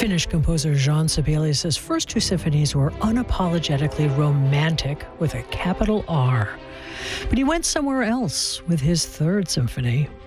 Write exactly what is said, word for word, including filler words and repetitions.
Finnish composer Jean Sibelius' first two symphonies were unapologetically romantic with a capital R. But he went somewhere else with his third symphony.